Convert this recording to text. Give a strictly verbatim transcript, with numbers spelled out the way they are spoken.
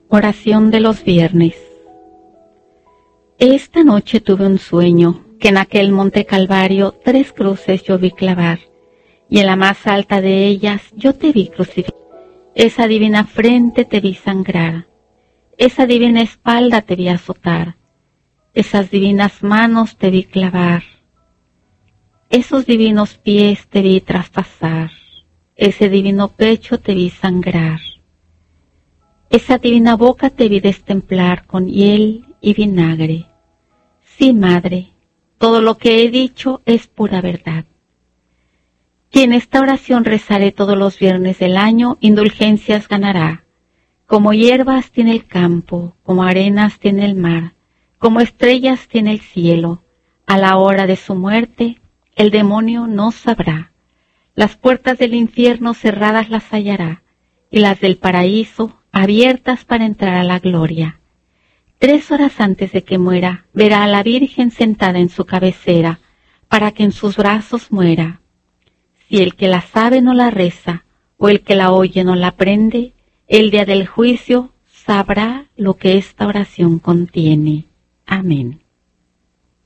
Oración de los viernes. Esta noche tuve un sueño, que en aquel monte Calvario tres cruces yo vi clavar, y en la más alta de ellas yo te vi crucificar. Esa divina frente te vi sangrar, esa divina espalda te vi azotar, esas divinas manos te vi clavar, esos divinos pies te vi traspasar, ese divino pecho te vi sangrar. Esa divina boca te vi destemplar con hiel y vinagre. Sí, Madre, todo lo que he dicho es pura verdad. Quien esta oración rezaré todos los viernes del año, indulgencias ganará. Como hierbas tiene el campo, como arenas tiene el mar, como estrellas tiene el cielo. A la hora de su muerte, el demonio no sabrá. Las puertas del infierno cerradas las hallará, y las del paraíso abiertas para entrar a la gloria. Tres horas antes de que muera, verá a la Virgen sentada en su cabecera, para que en sus brazos muera. Si el que la sabe no la reza, o el que la oye no la aprende, el día del juicio sabrá lo que esta oración contiene. Amén.